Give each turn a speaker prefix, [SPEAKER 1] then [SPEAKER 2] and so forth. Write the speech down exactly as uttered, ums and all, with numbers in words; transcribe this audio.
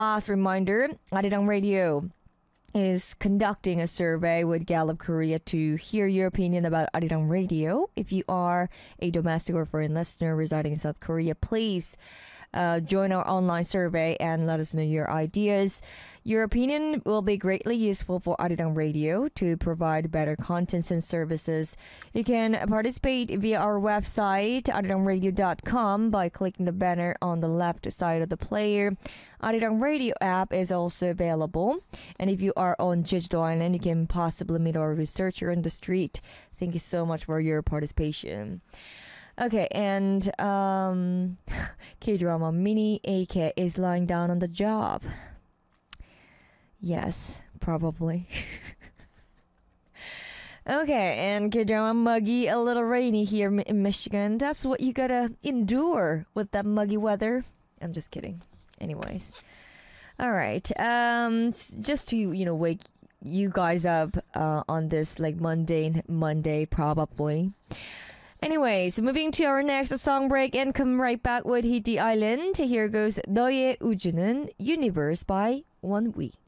[SPEAKER 1] Last reminder, Arirang Radio is conducting a survey with Gallup Korea to hear your opinion about Arirang Radio. If you are a domestic or foreign listener residing in South Korea, please uh, join our online survey and let us know your ideas. Your opinion will be greatly useful for Arirang Radio to provide better contents and services. You can participate via our website, arirang radio dot com, by clicking the banner on the left side of the player. Arirang Radio app is also available. And if you are on Jeju-do Island, you can possibly meet our researcher on the street. Thank you so much for your participation. Okay, and um, K-drama Mini A K is lying down on the job. Yes, probably. Okay, and K-drama muggy, a little rainy here in Michigan. That's what you gotta endure with that muggy weather. I'm just kidding. Anyways, all right. Um, s- just to you know wake you guys up uh, on this like mundane Monday probably. Anyways, moving to our next song break and come right back with Hiti Island. Here goes 너의 우주는 Universe by One We.